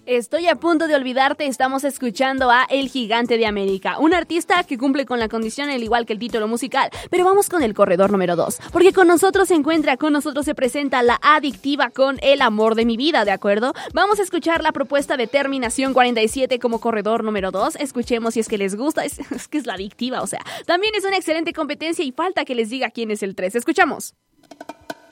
Estoy a punto de olvidarte, estamos escuchando a El Gigante de América, un artista que cumple con la condición al igual que el título musical, pero vamos con el corredor número 2, porque con nosotros se presenta La Adictiva con El Amor de mi Vida, ¿de acuerdo? Vamos a escuchar la propuesta de Terminación 47 como corredor número 2, escuchemos si es que les gusta, es que es La Adictiva, o sea, también es una excelente competencia y falta que les diga quién es el 3, escuchamos.